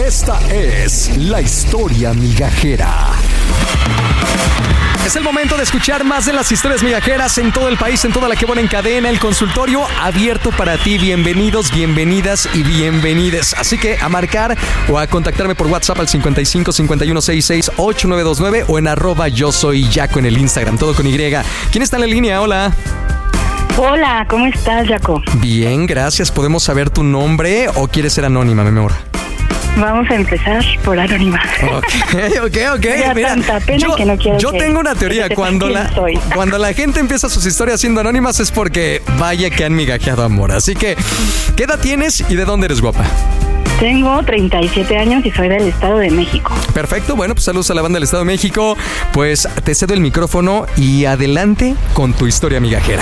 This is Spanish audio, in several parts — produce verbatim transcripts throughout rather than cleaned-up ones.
Esta es la historia migajera. Es el momento de escuchar más de las historias migajeras en todo el país, en toda la que buena en cadena, el consultorio abierto para ti. Bienvenidos, bienvenidas y bienvenides. Así que a marcar o a contactarme por WhatsApp al cincuenta y cinco, cincuenta y uno, sesenta y seis, ochenta y nueve veintinueve o en arroba yo soy Jaco en el Instagram, todo con Y. ¿Quién está en la línea? Hola. Hola, ¿cómo estás, Jaco? Bien, gracias. ¿Podemos saber tu nombre o quieres ser anónima, mi amor? Vamos a empezar por anónima. Ok, ok, ok. Me Mira, tanta pena yo, que no quiero yo que, tengo una teoría. que Cuando la, soy. cuando la gente empieza sus historias siendo anónimas es porque vaya que han migajeado amor. Así que, ¿qué edad tienes y de dónde eres, guapa? Tengo treinta y siete años y soy del Estado de México. Perfecto, bueno, pues saludos a la banda del Estado de México. Pues te cedo el micrófono y adelante con tu historia migajera.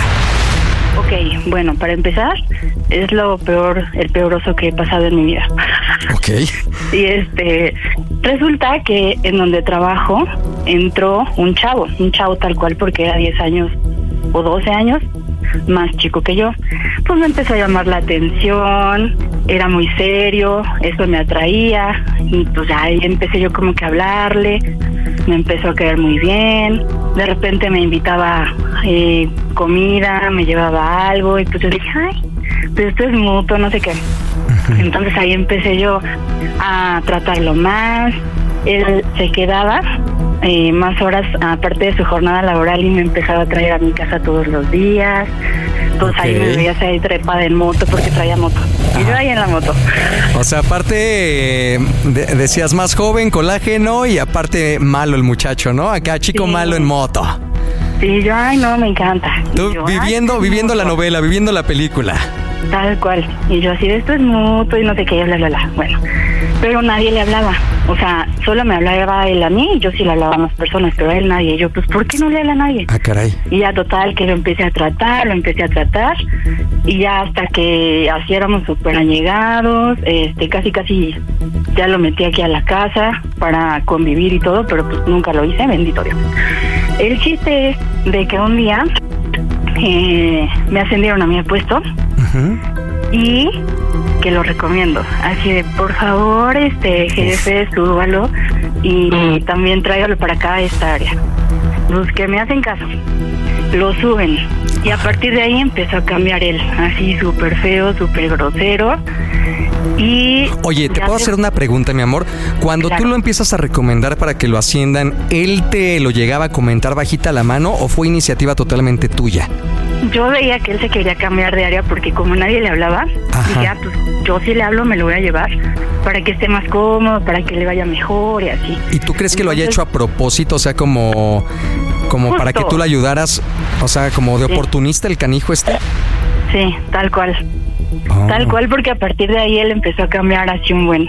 Ok, bueno, para empezar, es lo peor, el peor oso que he pasado en mi vida. Ok. Y este, resulta que en donde trabajo entró un chavo, un chavo tal cual porque era diez años o doce años más chico que yo. Pues me empezó a llamar la atención, era muy serio, eso me atraía y pues ahí empecé yo como que a hablarle, me empezó a caer muy bien, de repente me invitaba eh, comida, me llevaba algo y pues yo dije, ay, pues esto es mutuo, no sé qué. Entonces ahí empecé yo a tratarlo más, él se quedaba eh, más horas aparte de su jornada laboral y me empezaba a traer a mi casa todos los días. Entonces okay. Ahí me veías ahí trepada en moto porque traía moto. Y yo ahí en la moto. O sea, aparte eh, de, decías más joven, colágeno y aparte malo el muchacho, ¿no? Acá chico sí. Malo en moto. Sí, yo, ay no, me encanta. Tú yo, viviendo, ay, viviendo la novela, viviendo la película. Tal cual. Y yo así, esto es mutuo y no sé qué, bla, bla, bla. Bueno, pero nadie le hablaba. O sea, solo me hablaba él a mí y yo sí le hablaba a más personas, pero a él nadie. Y yo, pues, ¿por qué no le habla a nadie? Ah, caray. Y ya total, que lo empecé a tratar, lo empecé a tratar. Y ya hasta que así éramos súper allegados, este, casi, casi ya lo metí aquí a la casa para convivir y todo, pero pues nunca lo hice, bendito Dios. El chiste es de que un día eh, me ascendieron a mi puesto. Uh-huh. Y que lo recomiendo, así de por favor, este jefe, súbalo y uh-huh. también tráigalo para acá a esta área. Los que me hacen caso lo suben y a partir de ahí empezó a cambiar él, así súper feo, súper grosero. Y oye, ¿te puedo hacer una pregunta, mi amor? Cuando claro. tú lo empiezas a recomendar para que lo asciendan, ¿él te lo llegaba a comentar bajita la mano o fue iniciativa totalmente tuya? Yo veía que él se quería cambiar de área porque como nadie le hablaba, ajá. dije, ah, pues yo si le hablo me lo voy a llevar para que esté más cómodo, para que le vaya mejor y así. ¿Y tú crees que Entonces, lo haya hecho a propósito? O sea, como, como para que tú lo ayudaras, o sea, como de sí. oportunista el canijo este. Sí, tal cual. Oh. Tal cual, porque a partir de ahí él empezó a cambiar así un buen.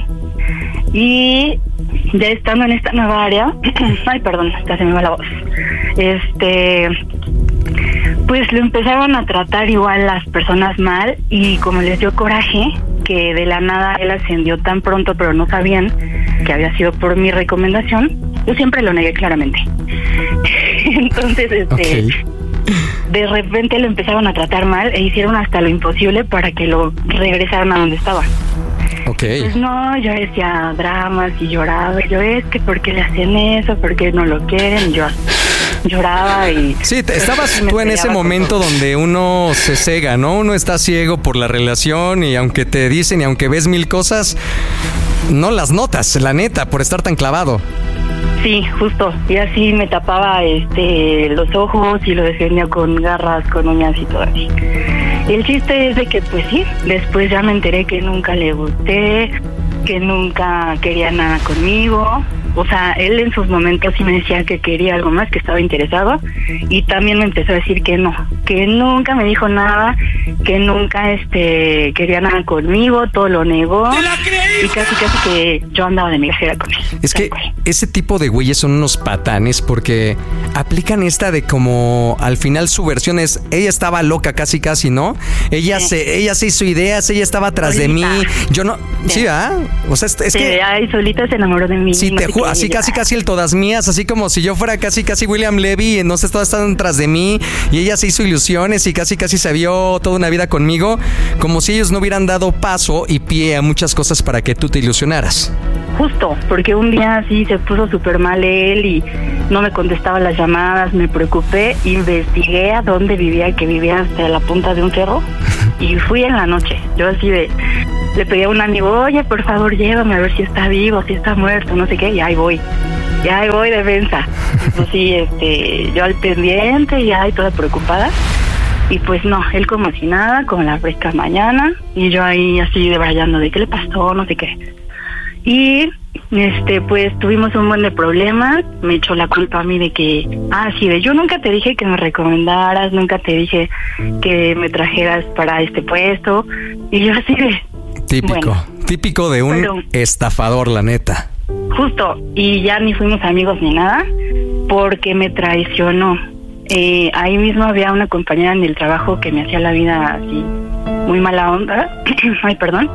Y ya estando en esta nueva área, ay, perdón, ya se me va la voz. Este, pues lo empezaron a tratar igual las personas mal y como les dio coraje que de la nada él ascendió tan pronto, pero no sabían que había sido por mi recomendación, yo siempre lo negué claramente. Entonces, este... Okay. De repente lo empezaron a tratar mal e hicieron hasta lo imposible para que lo regresaran a donde estaba. Okay. Pues no, yo decía dramas y lloraba. Yo es que ¿por qué le hacen eso? ¿Por qué no lo quieren? Yo lloraba y... Sí, estabas tú en ese momento donde uno se cega, ¿no? Uno está ciego por la relación y aunque te dicen y aunque ves mil cosas, no las notas, la neta, por estar tan clavado. Sí, justo. Y así me tapaba este los ojos y lo defendía con garras, con uñas y todo así. El chiste es de que, pues sí, después ya me enteré que nunca le gusté, que nunca quería nada conmigo. O sea, él en sus momentos sí me decía que quería algo más, que estaba interesado. Y también me empezó a decir que no, que nunca me dijo nada, que nunca este quería nada conmigo, todo lo negó. Y casi casi que yo andaba de migajera con él. Es que ese tipo de güeyes son unos patanes porque aplican esta de como al final su versión es, ella estaba loca casi casi, ¿no? Ella sí. se ella se hizo ideas, ella estaba atrás solita. de mí. Yo no, sí, sí ¿ah? O sea, es, es sí, que ay, solita se enamoró de mí. Sí, no te juro, así casi casi el todas mías, así como si yo fuera casi casi William Levy, entonces todas estaban tras de mí y ella se hizo ilusiones y casi casi se vio toda una vida conmigo, como si ellos no hubieran dado paso y pie a muchas cosas para que tú te ilusionaras. justo, porque un día sí se puso súper mal él y no me contestaba las llamadas, me preocupé, investigué a dónde vivía, que vivía hasta la punta de un cerro, y fui en la noche. Yo así de, le pedí a un amigo, oye, por favor, llévame a ver si está vivo, si está muerto, no sé qué, y ahí voy. Ya ahí voy, defensa. Pues sí, este, yo al pendiente, ya y toda preocupada. Y pues no, él como si nada, con la fresca mañana, y yo ahí así debrayando de qué le pasó, no sé qué. Y este pues tuvimos un buen de problemas, me echó la culpa a mí de que, ah, sí, de yo nunca te dije que me recomendaras, nunca te dije que me trajeras para este puesto, y yo así de... Típico, bueno, típico de un pero, estafador, la neta. Justo, y ya ni fuimos amigos ni nada, porque me traicionó. Eh, ahí mismo había una compañera en el trabajo que me hacía la vida así, muy mala onda, ay, perdón,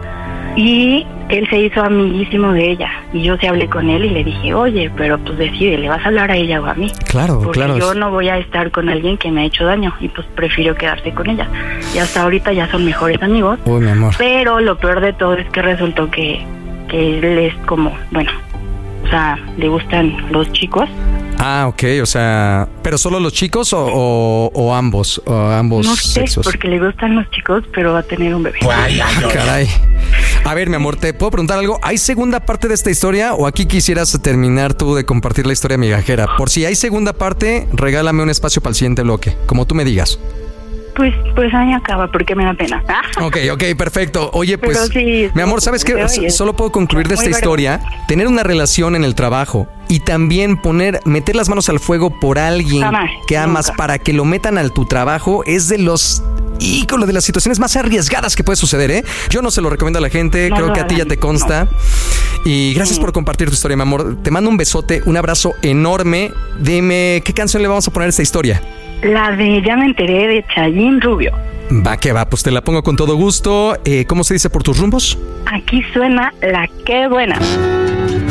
y él se hizo amiguísimo de ella, y yo sí hablé con él y le dije, oye, pero pues decide, ¿le vas a hablar a ella o a mí? Claro, porque claro. yo no voy a estar con alguien que me ha hecho daño, y pues prefiero quedarse con ella, y hasta ahorita ya son mejores amigos. Uy, mi amor. Pero lo peor de todo es que resultó que, que él es como, bueno, o sea, le gustan los chicos. Ah, ok, o sea, ¿pero solo los chicos o, o, o ambos, o ambos no sé, sexos? Porque le gustan los chicos, pero va a tener un bebé. Ay, ah, caray. A ver, mi amor, ¿te puedo preguntar algo? ¿Hay segunda parte de esta historia o aquí quisieras terminar tú de compartir la historia migajera? Por si hay segunda parte, regálame un espacio para el siguiente bloque, como tú me digas. Pues, pues ahí acaba, porque me da pena. Ok, ok, perfecto. Oye, pues, sí, mi amor, ¿sabes qué? Solo puedo concluir de esta historia. Tener una relación en el trabajo y también poner, meter las manos al fuego por alguien Jamás, que amas nunca. Para que lo metan al tu trabajo es de los... ícono de las situaciones más arriesgadas que puede suceder, ¿eh? Yo no se lo recomiendo a la gente, no, creo no, que a ti ya te consta. No. Y gracias sí. por compartir tu historia, mi amor. Te mando un besote, un abrazo enorme. Dime, ¿qué canción le vamos a poner a esta historia? La de Ya me enteré de Chayín Rubio. Va que va, pues te la pongo con todo gusto. Eh, ¿Cómo se dice por tus rumbos? Aquí suena La Qué Buena.